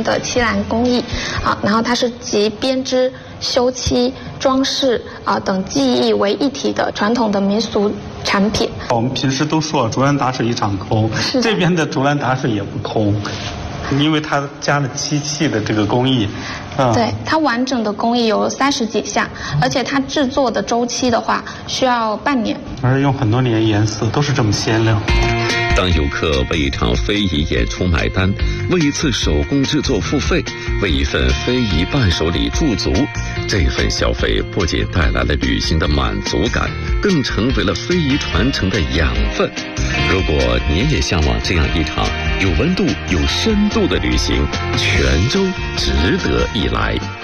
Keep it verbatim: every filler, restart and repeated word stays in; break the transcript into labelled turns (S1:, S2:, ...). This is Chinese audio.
S1: 边的漆蓝工艺啊，然后它是集编织、修漆、装饰啊等技艺为一体的传统的民俗产品。
S2: 我们平时都说竹篮打水一场空，这边的竹篮打水也不空。因为它加了漆器的这个工艺，
S1: 啊、对，它完整的工艺有三十几项，而且它制作的周期的话需要半年，
S2: 而用很多年颜色都是这么鲜亮。
S3: 当游客为一场非遗演出买单，为一次手工制作付费，为一份非遗伴手礼驻足，这份消费不仅带来了旅行的满足感，更成为了非遗传承的养分。如果你也向往这样一场有温度、有深度的旅行，泉州值得一来。